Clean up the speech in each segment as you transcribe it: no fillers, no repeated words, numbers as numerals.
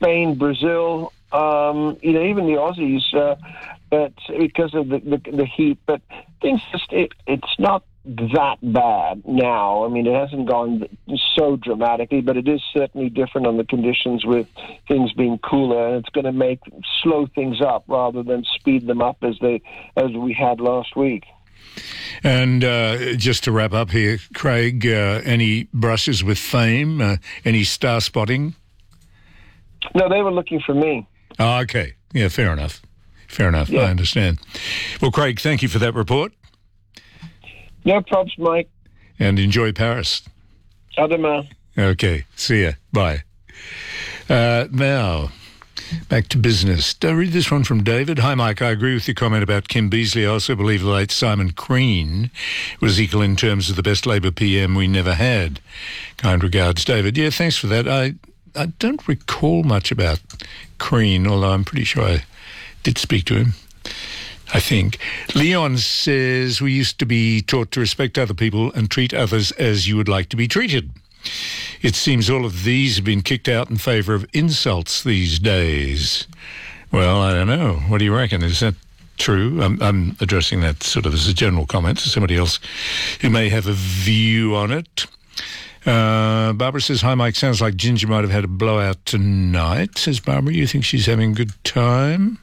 Spain, Brazil, even the Aussies, but because of the heat. But things it's not that bad now. I mean, it hasn't gone so dramatically, but it is certainly different on the conditions with things being cooler, and it's going to slow things up rather than speed them up as we had last week. And just to wrap up here, Craig, any brushes with fame? Any star spotting? No, they were looking for me. Oh, okay. Yeah, fair enough. Yeah. I understand. Well, Craig, thank you for that report. No problems, Mike. And enjoy Paris. À demain. Okay, see ya. Bye. Now, back to business. I'll read this one from David. Hi, Mike. I agree with your comment about Kim Beazley. I also believe the late Simon Crean was equal in terms of the best Labor PM we never had. Kind regards, David. Yeah, thanks for that. I don't recall much about Crean, although I'm pretty sure I did speak to him. I think. Leon says, we used to be taught to respect other people and treat others as you would like to be treated. It seems all of these have been kicked out in favour of insults these days. Well, I don't know. What do you reckon? Is that true? I'm addressing that sort of as a general comment to somebody else who may have a view on it. Barbara says, hi, Mike. Sounds like Ginger might have had a blowout tonight. Says Barbara, you think she's having a good time?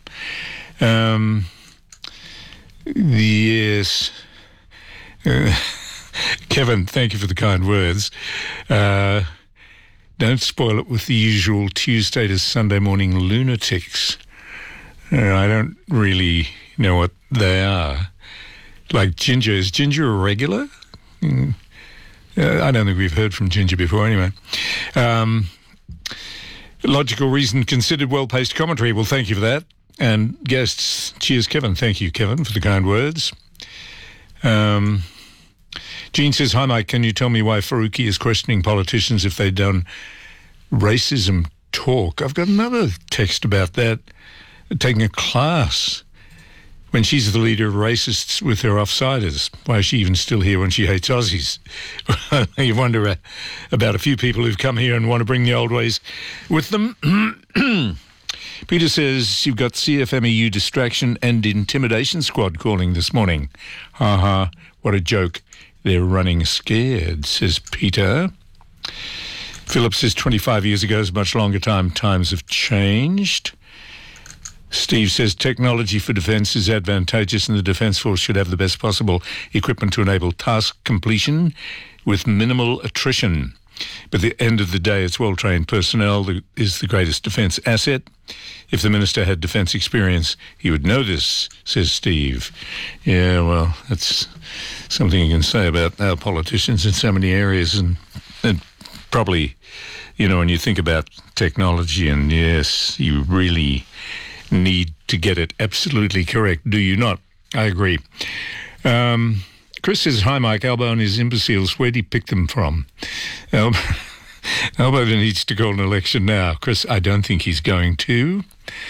Yes. Kevin, thank you for the kind words. Don't spoil it with the usual Tuesday to Sunday morning lunatics. I don't really know what they are. Like Ginger. Is Ginger a regular? I don't think we've heard from Ginger before anyway. Logical reason considered, well-paced commentary. Well, thank you for that. And guests, cheers, Kevin. Thank you, Kevin, for the kind words. Jean says, hi, Mike, can you tell me why Faruqi is questioning politicians if they've done racism talk? I've got another text about that, taking a class when she's the leader of racists with her offsiders. Why is she even still here when she hates Aussies? You wonder about a few people who've come here and want to bring the old ways with them. Peter says, you've got CFMEU distraction and intimidation squad calling this morning. What a joke. They're running scared, says Peter. Philip says 25 years ago is a much longer time. Times have changed. Steve says technology for defence is advantageous and the Defence Force should have the best possible equipment to enable task completion with minimal attrition. But at the end of the day, it's well-trained personnel that is the greatest defence asset. If the Minister had defence experience, he would know this, says Steve. Yeah, well, that's something you can say about our politicians in so many areas. And probably, when you think about technology, and yes, you really need to get it absolutely correct, do you not? I agree. Chris says, hi, Mike, Albo and his imbeciles, where'd he pick them from? Albo needs to call an election now. Chris, I don't think he's going to.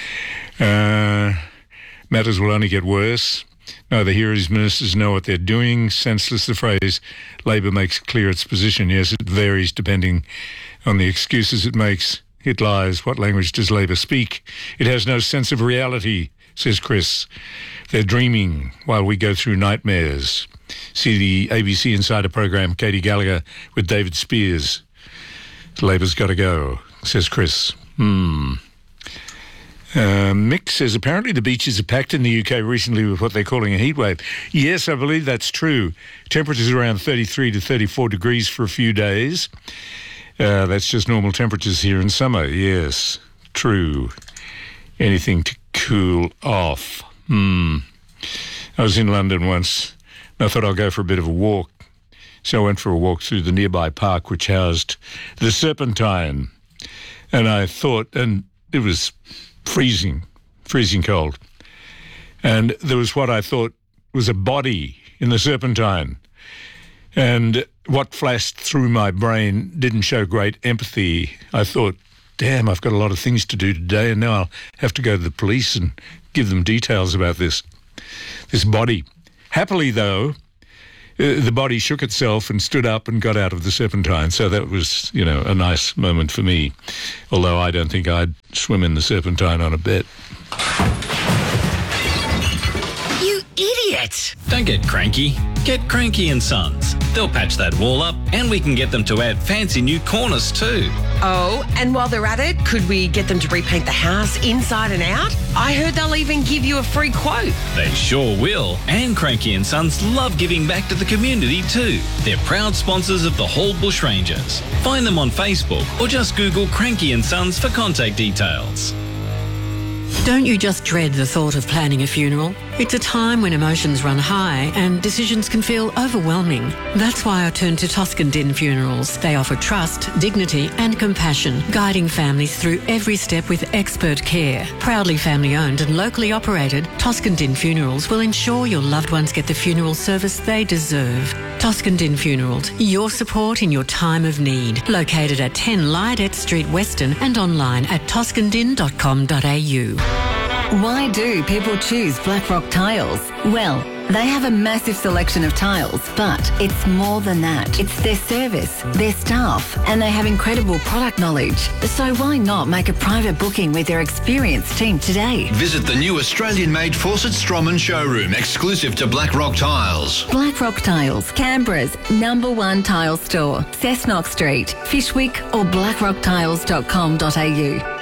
Matters will only get worse. Neither he or his ministers know what they're doing. Senseless, the phrase, Labor makes clear its position. Yes, it varies depending on the excuses it makes. It lies. What language does Labor speak? It has no sense of reality, says Chris. They're dreaming while we go through nightmares. See the ABC Insider program, Katie Gallagher with David Spears. Labor's got to go, says Chris. Mick says, apparently the beaches are packed in the UK recently with what they're calling a heat wave. Yes, I believe that's true. Temperatures around 33 to 34 degrees for a few days. That's just normal temperatures here in summer. Yes, true. Anything to cool off. I was in London once. I thought I'll go for a bit of a walk. So I went for a walk through the nearby park which housed the Serpentine. And I thought, and it was freezing cold. And there was what I thought was a body in the Serpentine. And what flashed through my brain didn't show great empathy. I thought, damn, I've got a lot of things to do today, and now I'll have to go to the police and give them details about this body. Happily, though, the body shook itself and stood up and got out of the Serpentine. So that was, a nice moment for me. Although I don't think I'd swim in the Serpentine on a bet. You idiot! Don't get cranky. Get Cranky & Sons. They'll patch that wall up and we can get them to add fancy new corners too. Oh, and while they're at it, could we get them to repaint the house inside and out? I heard they'll even give you a free quote. They sure will. And Cranky & Sons love giving back to the community too. They're proud sponsors of the Hall Bushrangers. Find them on Facebook or just Google Cranky & Sons for contact details. Don't you just dread the thought of planning a funeral? It's a time when emotions run high and decisions can feel overwhelming. That's why I turned to Toscan Din Funerals. They offer trust, dignity and compassion, guiding families through every step with expert care. Proudly family owned and locally operated, Toscan Din Funerals will ensure your loved ones get the funeral service they deserve. Toscan Din Funerals, your support in your time of need. Located at 10 Lydet Street, Weston and online at toscandin.com.au. Why do people choose Blackrock Tiles? Well, they have a massive selection of tiles, but it's more than that. It's their service, their staff, and they have incredible product knowledge. So why not make a private booking with their experienced team today? Visit the new Australian-made Fawcett Stroman showroom, exclusive to Blackrock Tiles. Blackrock Tiles, Canberra's #1 tile store. Cessnock Street, Fishwick or blackrocktiles.com.au.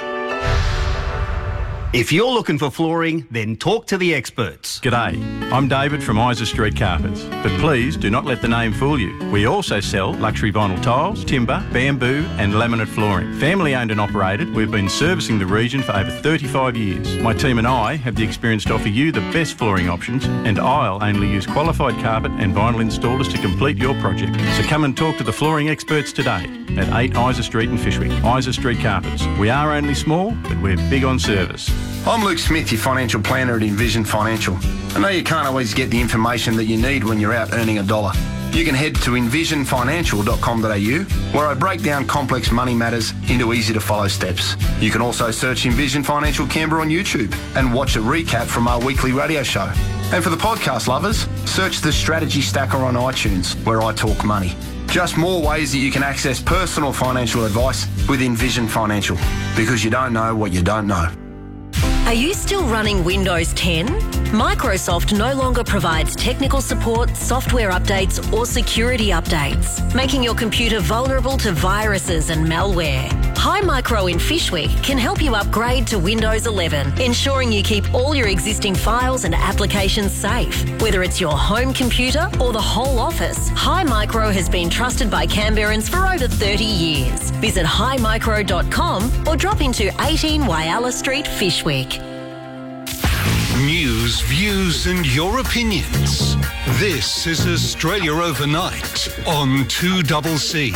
If you're looking for flooring, then talk to the experts. G'day, I'm David from Isa Street Carpets, but please do not let the name fool you. We also sell luxury vinyl tiles, timber, bamboo and laminate flooring. Family owned and operated, we've been servicing the region for over 35 years. My team and I have the experience to offer you the best flooring options, and I'll only use qualified carpet and vinyl installers to complete your project. So come and talk to the flooring experts today at 8 Isa Street in Fishwick. Isa Street Carpets. We are only small, but we're big on service. I'm Luke Smith, your financial planner at Envision Financial. I know you can't always get the information that you need when you're out earning a dollar. You can head to envisionfinancial.com.au, where I break down complex money matters into easy-to-follow steps. You can also search Envision Financial Canberra on YouTube and watch a recap from our weekly radio show. And for the podcast lovers, search the Strategy Stacker on iTunes, where I talk money. Just more ways that you can access personal financial advice with Envision Financial, because you don't know what you don't know. Are you still running Windows 10? Microsoft no longer provides technical support, software updates or security updates, making your computer vulnerable to viruses and malware. Hi Micro in Fishwick can help you upgrade to Windows 11, ensuring you keep all your existing files and applications safe. Whether it's your home computer or the whole office, Hi Micro has been trusted by Canberrans for over 30 years. Visit himicro.com or drop into 18 Whyalla Street, Fishwick. News, views and your opinions. This is Australia Overnight on 2CC.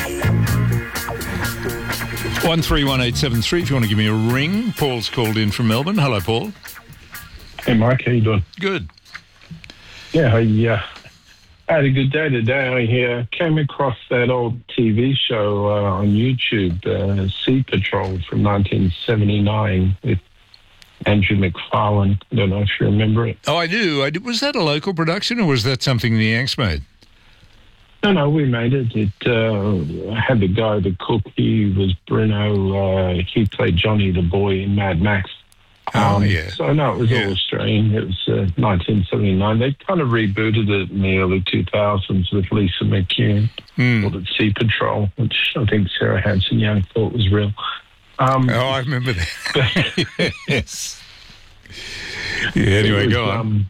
131873 if you want to give me a ring. Paul's called in from Melbourne. Hello, Paul. Hey, Mike. How you doing? Good. Yeah, I had a good day today. I came across that old TV show on YouTube, Sea Patrol from 1979 with Andrew McFarlane. I don't know if you remember it. Oh, I do. Was that a local production or was that something the Yanks made? No, we made it. It had the guy, the cook. He was Bruno. He played Johnny the boy in Mad Max. Yeah. So, no, it was all Australian. It was 1979. They kind of rebooted it in the early 2000s with Lisa McCune. Called it Sea Patrol, which I think Sarah Hanson-Young thought was real. I remember that. Yes. Yeah, anyway, go on.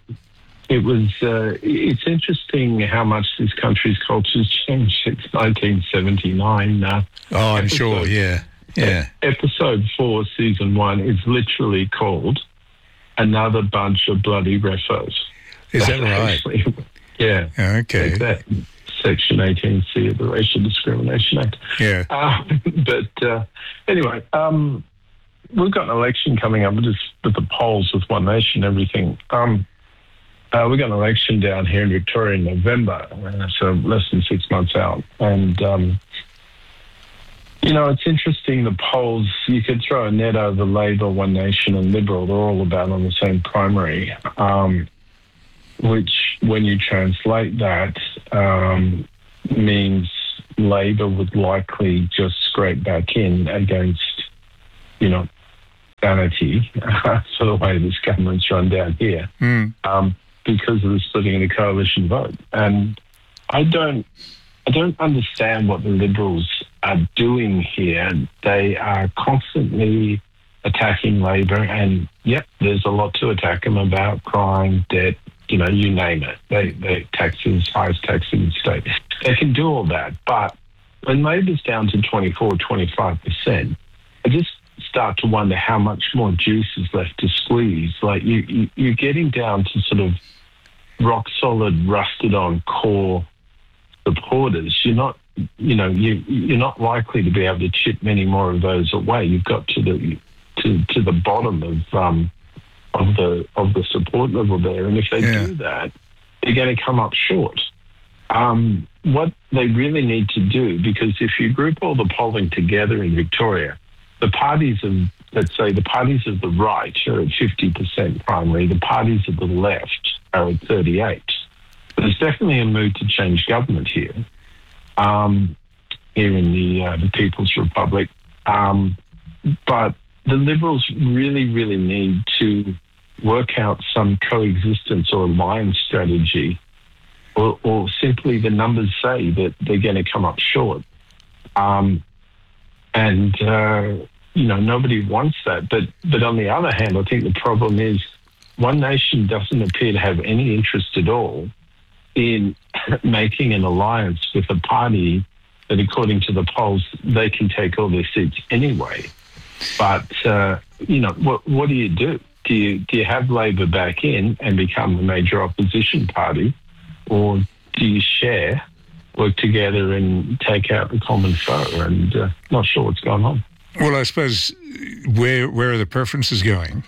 It's interesting how much this country's culture's changed since 1979 now. Oh, I'm sure, yeah. Episode 4, Season 1 is literally called Another Bunch of Bloody Refos. Is that right? Yeah. Okay. Like that. Section 18C of the Racial Discrimination Act. Yeah. Anyway, we've got an election coming up with the polls with One Nation and everything. We've got an election down here in Victoria in November, so less than 6 months out. And, it's interesting, the polls, you could throw a net over Labor, One Nation and Liberal. They're all about on the same primary, which when you translate that, means Labor would likely just scrape back in against, sanity for the way this government's run down here, because of the splitting of the coalition vote. And I don't understand what the Liberals are doing here. They are constantly attacking Labor, and there's a lot to attack them about: crime, debt, you name it. They taxes, highest tax in the state. They can do all that, but when Labor's down to 24, 25%, I just start to wonder how much more juice is left to squeeze. Like you're getting down to sort of rock solid, rusted on core supporters. You're not, you're not likely to be able to chip many more of those away. You've got to the bottom of the support level there, and if they do that, they're going to come up short. What they really need to do, because if you group all the polling together in Victoria, the parties of, let's say, the parties of the right are at 50% primary, the parties of the left are at 38%. There's definitely a mood to change government here, here in the People's Republic. But the Liberals really, really need to work out some coexistence or alliance strategy, or simply the numbers say that they're going to come up short. Nobody wants that. But on the other hand, I think the problem is One Nation doesn't appear to have any interest at all in making an alliance with a party that, according to the polls, they can take all their seats anyway. But, what do you do? Do you have Labor back in and become a major opposition party, or do you share, work together and take out the common foe? And not sure what's going on. Well, I suppose, where are the preferences going?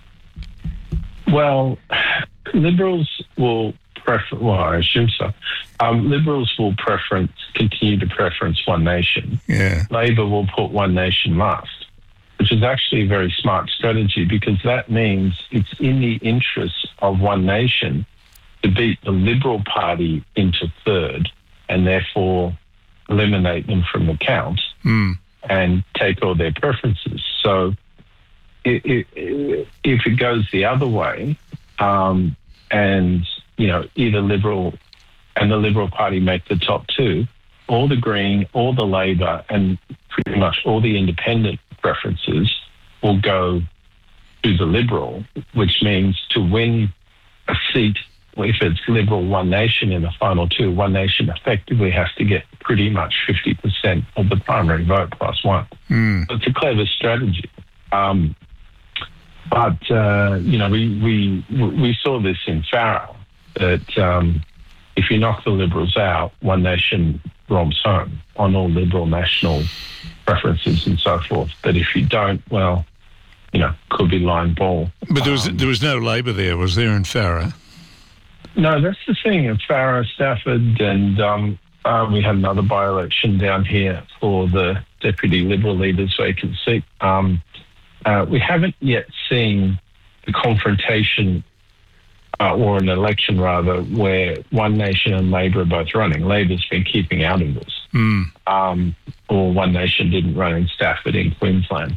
Well, Liberals will I assume so. Liberals will continue to preference One Nation. Yeah. Labor will put One Nation last, which is actually a very smart strategy, because that means it's in the interests of One Nation to beat the Liberal Party into third and therefore eliminate them from the count and take all their preferences. So if it goes the other way, and either Liberal and the Liberal Party make the top two, all the Green, all the Labor, and pretty much all the independent preferences will go to the Liberal, which means to win a seat, if it's Liberal One Nation in the final two, One Nation effectively has to get pretty much 50% of the primary vote plus one. So it's a clever strategy. But we saw this in Farrell, that if you knock the Liberals out, One Nation romps home on all Liberal national preferences and so forth. But if you don't, well, could be line ball. But there was no Labor there, was there, in Farrell? No, that's the thing. In Farrell, Stafford, and we had another by-election down here for the Deputy Liberal Leader's vacant seat. We haven't yet seen the confrontation, or an election rather, where One Nation and Labor are both running. Labor's been keeping out of this. Or One Nation didn't run in Stafford in Queensland.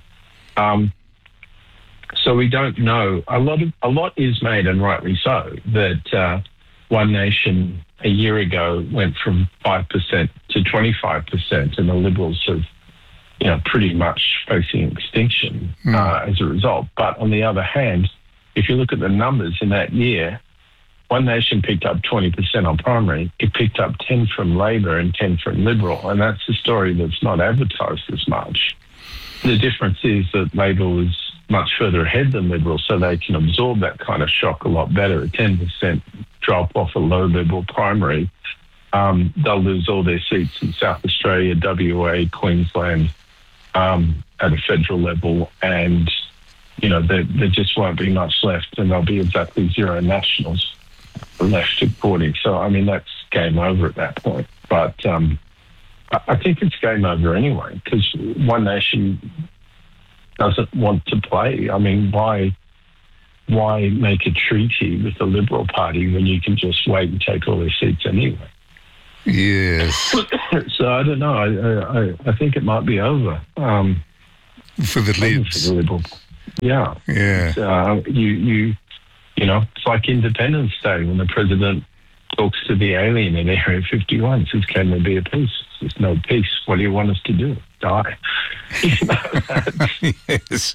So we don't know. A lot is made, and rightly so, that One Nation a year ago went from 5% to 25%, and the Liberals have, pretty much facing extinction as a result. But on the other hand, if you look at the numbers in that year, One Nation picked up 20% on primary. It picked up 10 from Labor and 10 from Liberal, and that's a story that's not advertised as much. The difference is that Labor was much further ahead than Liberal, so they can absorb that kind of shock a lot better. A 10% drop off a low Liberal primary, they'll lose all their seats in South Australia, WA, Queensland, at a federal level, and there just won't be much left, and there'll be exactly zero Nationals left according. So I mean, that's game over at that point. But I think it's game over anyway, because One Nation doesn't want to play. I mean, why make a treaty with the Liberal Party when you can just wait and take all their seats anyway? Yes. So I don't know. I think it might be over. For the Libs. For the Liberal. Yeah. Yeah. You know, it's like Independence Day when the president talks to the alien in Area 51, says, "Can there be a peace?" There's no peace. What do you want us to do? Die? You know, Yes.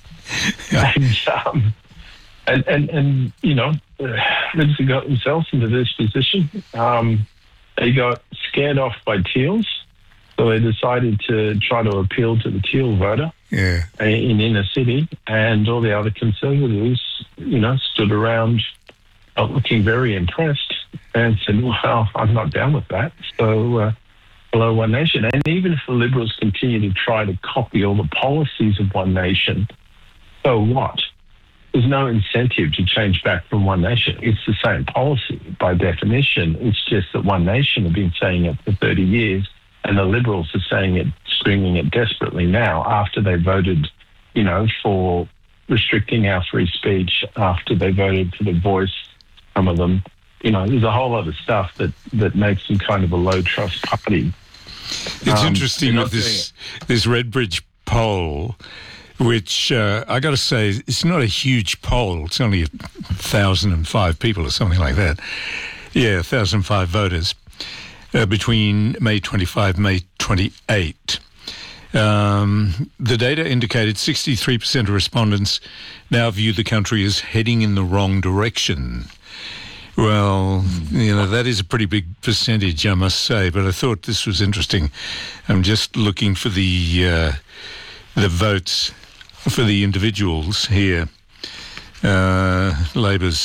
and you know, Libs got themselves into this position. They got scared off by Teals, so they decided to try to appeal to the Teal voter in inner city, and all the other Conservatives, you know, stood around looking very impressed and said, "Well, I'm not down with that." So, hello, One Nation. And even if the Liberals continue to try to copy all the policies of One Nation, so what? There's no incentive to change back from One Nation. It's the same policy by definition. It's just that One Nation have been saying it for 30 years, and the Liberals are saying it, screaming it desperately now after they voted, you know, for restricting our free speech, after they voted for the Voice, some of them. You know, there's a whole lot of stuff that makes them kind of a low trust party. It's interesting with this Redbridge poll, which I got to say, it's not a huge poll. It's only 1,005 people or something like that. Yeah, 1,005 voters between May 25 and May 28. The data indicated 63% of respondents now view the country as heading in the wrong direction. Well, you know, that is a pretty big percentage, I must say, but I thought this was interesting. I'm just looking for the votes for the individuals here. Labor's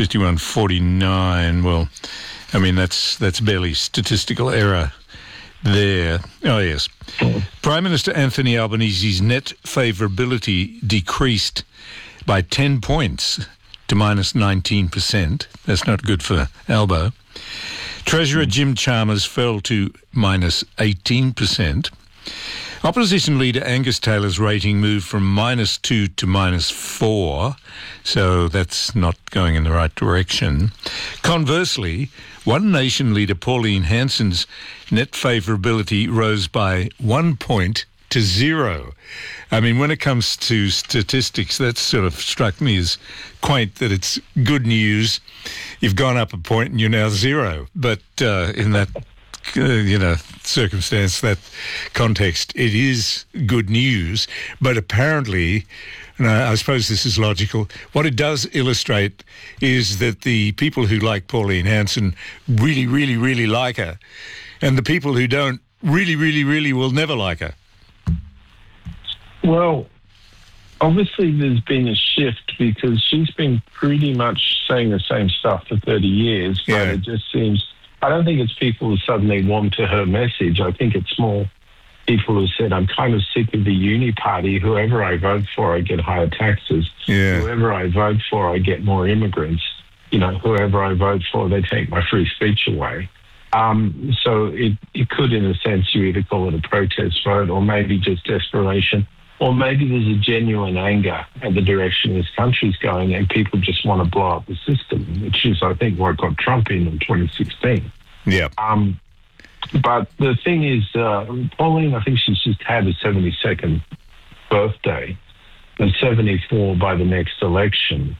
51-49. Well, I mean, that's barely statistical error there. Oh, yes. Prime Minister Anthony Albanese's net favourability decreased by 10 points to minus 19%. That's not good for Albo. Treasurer Jim Chalmers fell to minus 18%. Opposition leader Angus Taylor's rating moved from -2 to -4, so that's not going in the right direction. Conversely, One Nation leader Pauline Hanson's net favourability rose by 1 point to 0. I mean, when it comes to statistics, that sort of struck me as quaint that it's good news. You've gone up a point and you're now 0. But in that circumstance, that context, it is good news. But apparently, and I suppose this is logical, what it does illustrate is that the people who like Pauline Hanson really, really, really like her. And the people who don't really, really, really will never like her. Well, obviously there's been a shift because she's been pretty much saying the same stuff for 30 years. But it just seems, I don't think it's people who suddenly warm to her message. I think it's more people who said, I'm kind of sick of the uni party. Whoever I vote for, I get higher taxes. Yeah. Whoever I vote for, I get more immigrants. You know, whoever I vote for, they take my free speech away. So it could, in a sense, you either call it a protest vote or maybe just desperation. Or maybe there's a genuine anger at the direction this country's going and people just want to blow up the system, which is, I think, what got Trump in 2016. Yeah. But the thing is, Pauline, I think she's just had a 72nd birthday and 74 by the next election.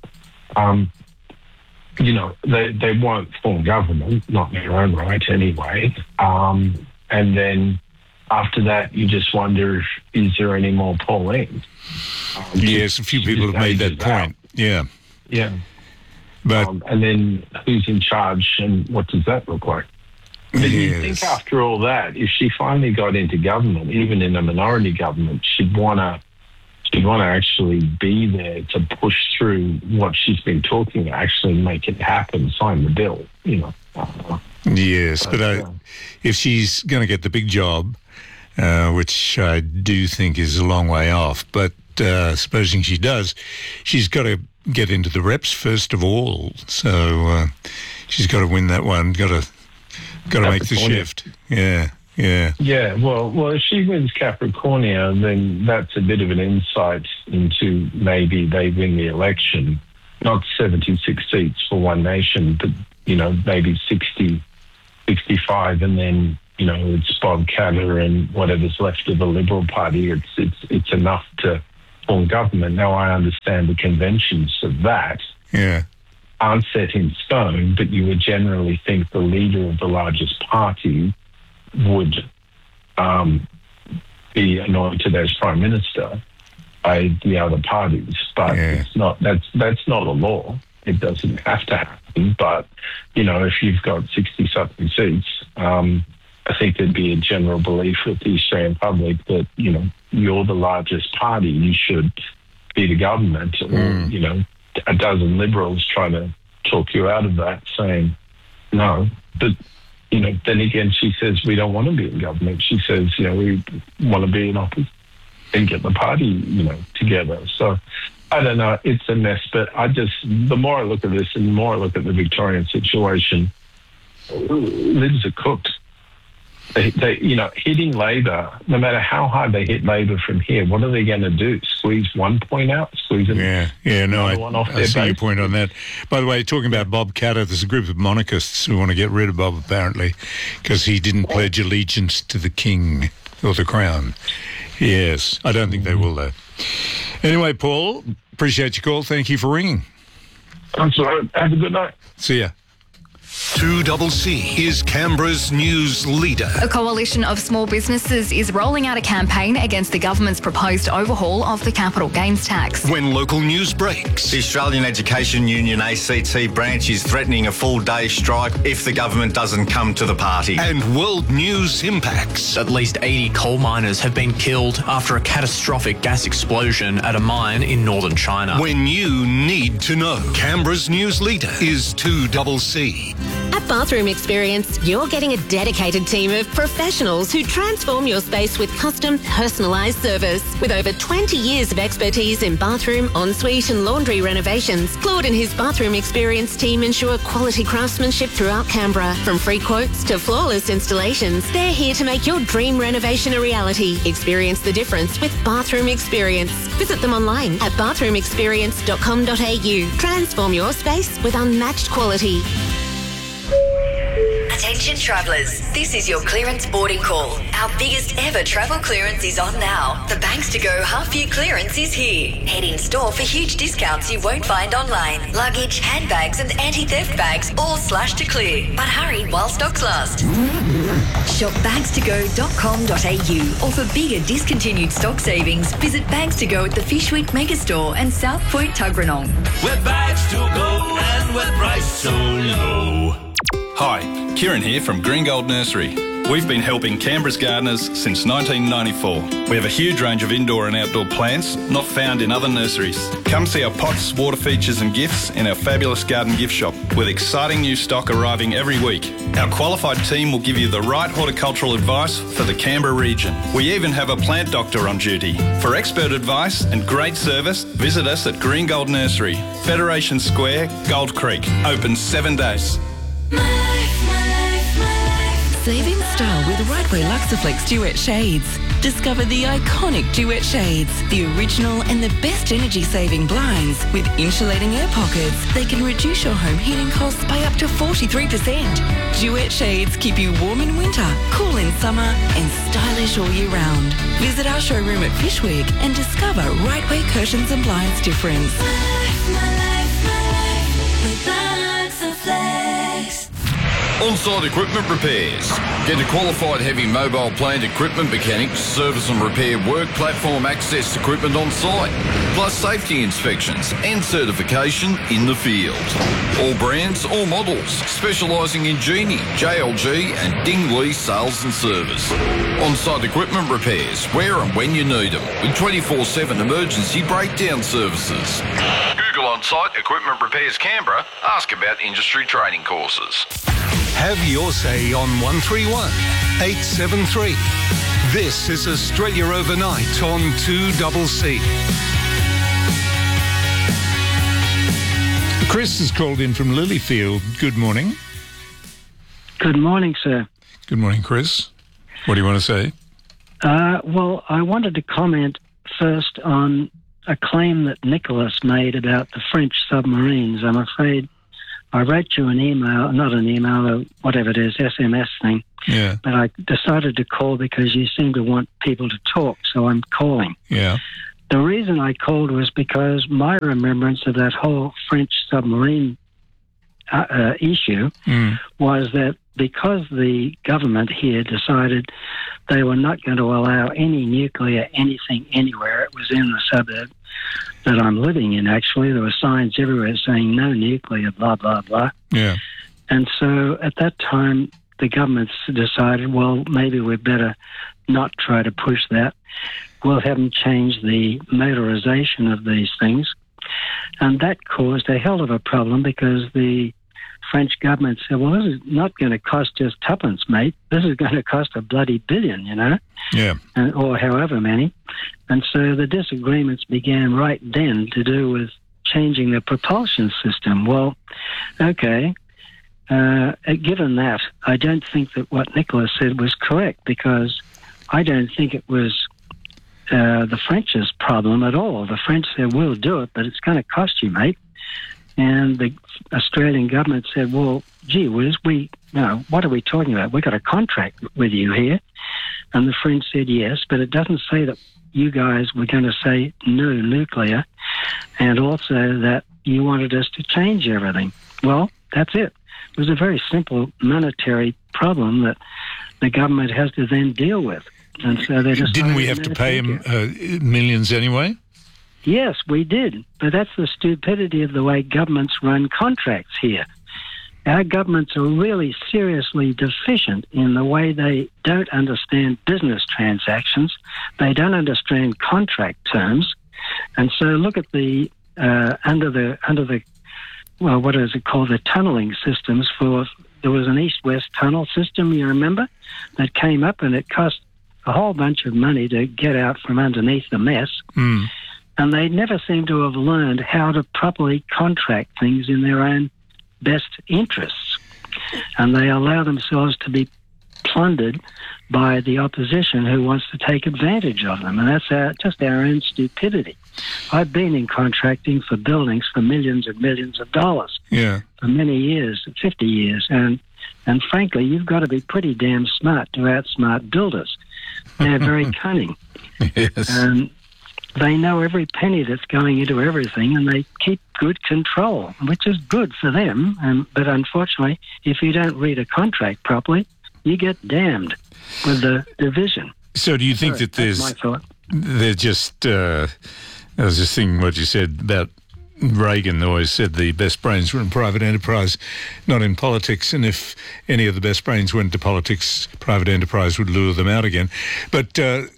You know, they won't form government, not in their own right anyway. And then after that, you just wonder, is there any more Pauline? Yes, a few people have made that point. Yeah. Yeah. But and then who's in charge and what does that look like? But you think after all that, if she finally got into government, even in a minority government, she'd want to actually be there to push through what she's been talking, actually make it happen, sign the bill, you know. Yes, but if she's going to get the big job, which I do think is a long way off, but supposing she does, she's got to get into the reps first of all. So she's got to win that one, got to make the shift. Yeah. Yeah, well, if she wins Capricornia, then that's a bit of an insight into maybe they win the election, not 76 seats for One Nation, but, you know, maybe 60 65, and then, you know, it's Bob Katter and whatever's left of the Liberal Party. It's enough to form government. Now, I understand the conventions of that aren't set in stone, but you would generally think the leader of the largest party would be anointed as Prime Minister by the other parties. But it's not. That's not a law. It doesn't have to happen. But, you know, if you've got 60-something seats, I think there'd be a general belief with the Australian public that, you know, you're the largest party, you should be the government. Or, you know, a dozen Liberals trying to talk you out of that, saying no. But, you know, then again, she says we don't want to be in government. She says, you know, we want to be in office and get the party, you know, together. So I don't know. It's a mess. But the more I look at this and the more I look at the Victorian situation, Libs are cooked. They, you know, hitting Labor, no matter how hard they hit Labor from here, what are they going to do? Squeeze 1 point out? Squeeze another one off I see your point on that. By the way, talking about Bob Katter, there's a group of monarchists who want to get rid of Bob, apparently, because he didn't pledge allegiance to the king or the crown. Yes, I don't think they will, though. Anyway, Paul, appreciate your call. Thank you for ringing. That's all right. Have a good night. See ya. 2CC is Canberra's news leader. A coalition of small businesses is rolling out a campaign against the government's proposed overhaul of the capital gains tax. When local news breaks. The Australian Education Union ACT branch is threatening a full-day strike if the government doesn't come to the party. And world news impacts. At least 80 coal miners have been killed after a catastrophic gas explosion at a mine in northern China. When you need to know. Canberra's news leader is 2CC. At Bathroom Experience, you're getting a dedicated team of professionals who transform your space with custom, personalised service. With over 20 years of expertise in bathroom, ensuite and laundry renovations, Claude and his Bathroom Experience team ensure quality craftsmanship throughout Canberra. From free quotes to flawless installations, they're here to make your dream renovation a reality. Experience the difference with Bathroom Experience. Visit them online at bathroomexperience.com.au. Transform your space with unmatched quality. Attention travellers, this is your clearance boarding call. Our biggest ever travel clearance is on now. The Banks to Go half-year clearance is here. Head in store for huge discounts you won't find online. Luggage, handbags and anti-theft bags all slashed to clear. But hurry while stocks last. Shop bagstogo.com.au or for bigger discontinued stock savings, visit Bags to Go at the Fishwick Megastore and South Point Tuggeranong. With bags to go and with price so low. Hi, Kieran here from Green Gold Nursery. We've been helping Canberra's gardeners since 1994. We have a huge range of indoor and outdoor plants not found in other nurseries. Come see our pots, water features and gifts in our fabulous garden gift shop with exciting new stock arriving every week. Our qualified team will give you the right horticultural advice for the Canberra region. We even have a plant doctor on duty. For expert advice and great service, visit us at Green Gold Nursery, Federation Square, Gold Creek. Open 7 days. Save in style with Rightway Luxaflex Duet Shades. Discover the iconic Duet Shades, the original and the best energy-saving blinds with insulating air pockets. They can reduce your home heating costs by up to 43%. Duet Shades keep you warm in winter, cool in summer and stylish all year round. Visit our showroom at Fishwick and discover Rightway Curtains and Blinds difference. My life with Luxaflex. On-site equipment repairs. Get a qualified heavy mobile plant equipment mechanic to service and repair work platform access equipment on site, plus safety inspections and certification in the field. All brands, all models, specialising in Genie, JLG and Dingley sales and service. On-site equipment repairs, where and when you need them, with 24/7 emergency breakdown services. Google On-site Equipment Repairs Canberra. Ask about industry training courses. Have your say on 131 873. This is Australia Overnight on 2CC. Chris has called in from Lilyfield. Good morning. Good morning, sir. Good morning, Chris. What do you want to say? Well, I wanted to comment first on a claim that Nicholas made about the French submarines. I'm afraid I wrote you an email, not an email, or whatever it is, SMS thing. Yeah. But I decided to call because you seem to want people to talk, so I'm calling. Yeah. The reason I called was because my remembrance of that whole French submarine issue was that because the government here decided they were not going to allow any nuclear anything anywhere, it was in the suburb that I'm living in, actually. There were signs everywhere saying no nuclear, blah, blah, blah. Yeah. And so at that time, the government decided, well, maybe we'd better not try to push that. We'll have them change the motorization of these things. And that caused a hell of a problem because the French government said, well, this is not going to cost just tuppence, mate. This is going to cost a bloody billion, you know? Yeah. Or however many. And so the disagreements began right then to do with changing the propulsion system. Well, okay, given that, I don't think that what Nicholas said was correct because I don't think it was the French's problem at all. The French said, we'll do it, but it's going to cost you, mate. And the Australian government said, well, gee whiz, what are we talking about? We've got a contract with you here. And the French said yes, but it doesn't say that you guys were going to say no nuclear and also that you wanted us to change everything. Well, that's it. It was a very simple monetary problem that the government has to then deal with. And so they just didn't we have to pay him millions anyway? Yes, we did. But that's the stupidity of the way governments run contracts here. Our governments are really seriously deficient in the way they don't understand business transactions. They don't understand contract terms. And so look at the under the well, what is it called? The tunneling systems there was an east-west tunnel system, you remember, that came up and it cost a whole bunch of money to get out from underneath the mess. And they never seem to have learned how to properly contract things in their own best interests. And they allow themselves to be plundered by the opposition who wants to take advantage of them. And that's just our own stupidity. I've been in contracting for buildings for millions and millions of dollars for many years, 50 years. And frankly, you've got to be pretty damn smart to outsmart builders. They're very cunning. Yes. And they know every penny that's going into everything, and they keep good control, which is good for them. But unfortunately, if you don't read a contract properly, you get damned with the division. So do you think that there's... That's my thought. They're just... I was just thinking what you said about Reagan always said the best brains were in private enterprise, not in politics. And if any of the best brains went to politics, private enterprise would lure them out again. But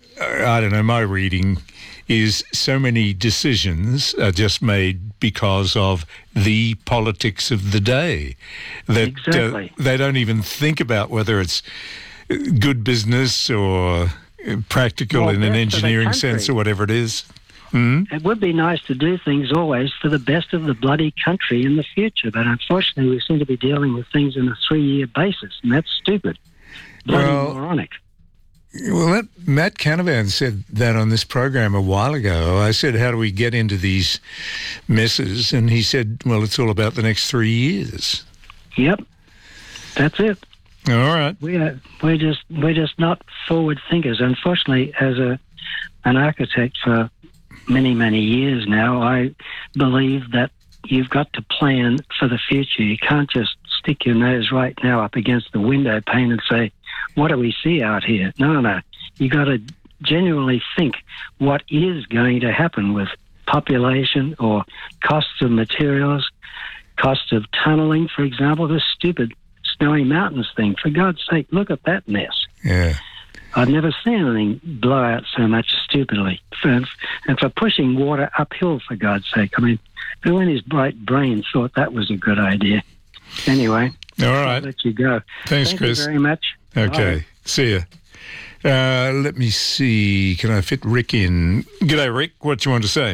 I don't know, my reading is so many decisions are just made because of the politics of the day that they don't even think about whether it's good business or practical in an engineering sense or whatever it is. It would be nice to do things always for the best of the bloody country in the future, but unfortunately we seem to be dealing with things on a 3-year basis, and that's stupid. Bloody moronic. Well, Matt Canavan said that on this program a while ago. I said, how do we get into these messes? And he said, well, it's all about the next 3 years. Yep, that's it. All right. We're just not forward thinkers. Unfortunately, as an architect for many, many years now, I believe that you've got to plan for the future. You can't just stick your nose right now up against the window pane and say, what do we see out here? No. You've got to genuinely think what is going to happen with population or costs of materials, costs of tunneling, for example, this stupid Snowy Mountains thing. For God's sake, look at that mess. Yeah. I've never seen anything blow out so much stupidly. And for pushing water uphill, for God's sake. I mean, who in his bright brain thought that was a good idea? Anyway, all right. I'll let you go. Thanks, Chris. Thank you very much. Okay. Bye. See ya. Let me see. Can I fit Rick in? G'day, Rick. What do you want to say?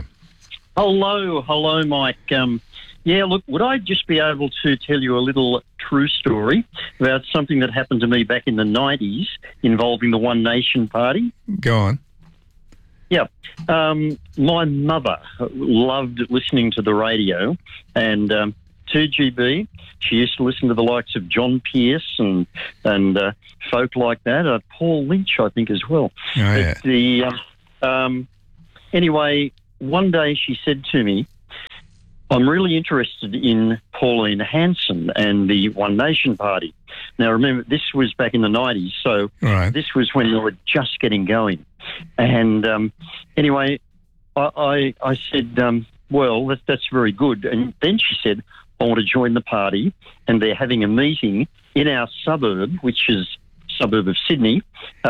Hello, Mike. Yeah, look, would I just be able to tell you a little true story about something that happened to me back in the 90s involving the One Nation Party? Go on. Yeah. My mother loved listening to the radio, and 2GB. She used to listen to the likes of John Pierce and folk like that. Paul Lynch, I think, as well. Oh, yeah. Anyway, one day she said to me, I'm really interested in Pauline Hanson and the One Nation Party. Now, remember, this was back in the 90s, so this was when they were just getting going. And anyway, I said, well, that's very good. And then she said, I want to join the party, and they're having a meeting in our suburb, which is suburb of Sydney,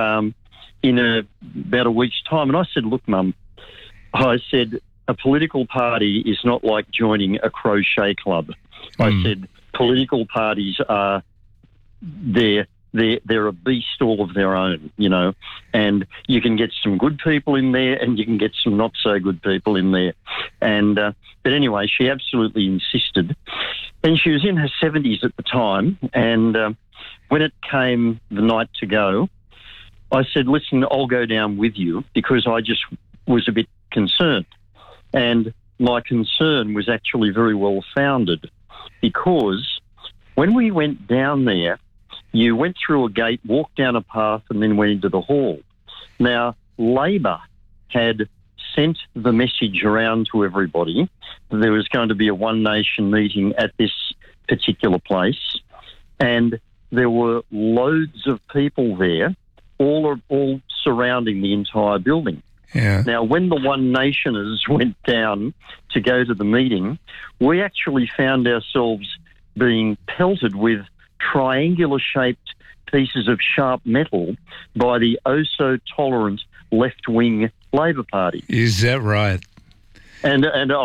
in about a week's time. And I said, look, Mum, I said, a political party is not like joining a crochet club. I said, political parties are, they're a beast all of their own, you know, and you can get some good people in there and you can get some not so good people in there. And but anyway, she absolutely insisted. And she was in her 70s at the time, and when it came the night to go, I said, listen, I'll go down with you, because I just was a bit concerned. And my concern was actually very well founded, because when we went down there, you went through a gate, walked down a path, and then went into the hall. Now, Labor had sent the message around to everybody that there was going to be a One Nation meeting at this particular place, and there were loads of people there, all surrounding the entire building. Yeah. Now, when the One Nationers went down to go to the meeting, we actually found ourselves being pelted with triangular-shaped pieces of sharp metal by the oh-so-tolerant left-wing Labor Party. Is that right? And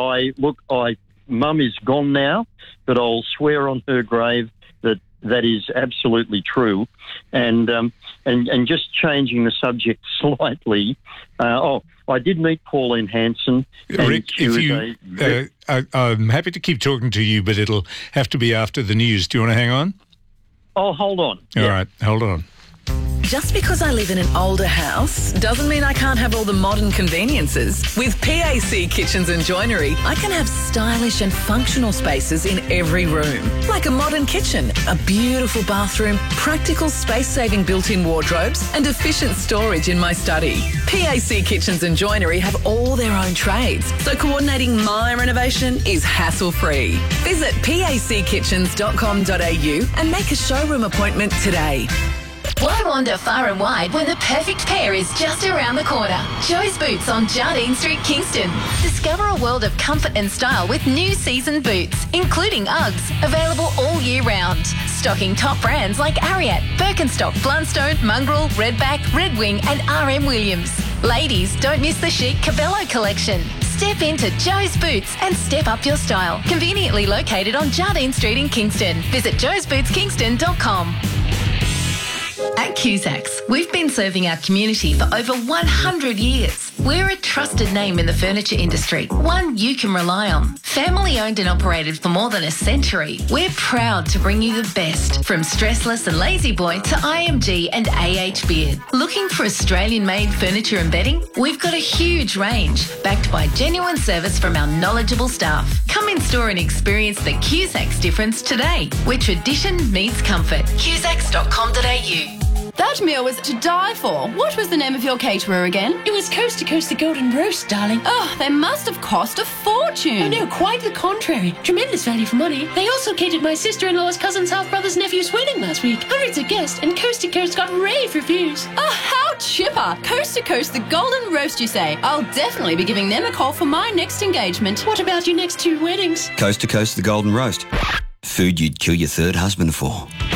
Mum is gone now, but I'll swear on her grave that is absolutely true. And just changing the subject slightly, I did meet Pauline Hanson. Rick, I'm happy to keep talking to you, but it'll have to be after the news. Do you want to hang on? Oh, hold on. All right, hold on. Just because I live in an older house doesn't mean I can't have all the modern conveniences. With PAC Kitchens and Joinery, I can have stylish and functional spaces in every room. Like a modern kitchen, a beautiful bathroom, practical space-saving built-in wardrobes, and efficient storage in my study. PAC Kitchens and Joinery have all their own trades, so coordinating my renovation is hassle-free. Visit packitchens.com.au and make a showroom appointment today. Why wander far and wide when the perfect pair is just around the corner? Joe's Boots on Jardine Street, Kingston. Discover a world of comfort and style with new season boots, including Uggs, available all year round. Stocking top brands like Ariat, Birkenstock, Blundstone, Mongrel, Redback, Red Wing and RM Williams. Ladies, don't miss the chic Cabello collection. Step into Joe's Boots and step up your style. Conveniently located on Jardine Street in Kingston. Visit joesbootskingston.com. At Cusacks, we've been serving our community for over 100 years. We're a trusted name in the furniture industry, one you can rely on. Family owned and operated for more than a century, we're proud to bring you the best, from Stressless and Lazy Boy to IMG and AH Beard. Looking for Australian-made furniture and bedding? We've got a huge range, backed by genuine service from our knowledgeable staff. Come in store and experience the Cusacks difference today, where tradition meets comfort. Cusacks.com.au. That meal was to die for. What was the name of your caterer again? It was Coast to Coast the Golden Roast, darling. Oh, they must have cost a fortune. Oh, no, quite the contrary. Tremendous value for money. They also catered my sister-in-law's cousin's half-brother's nephew's wedding last week. Hundreds of guests, and Coast to Coast got rave reviews. Oh, how chipper. Coast to Coast the Golden Roast, you say? I'll definitely be giving them a call for my next engagement. What about your next two weddings? Coast to Coast the Golden Roast. Food you'd kill your third husband for.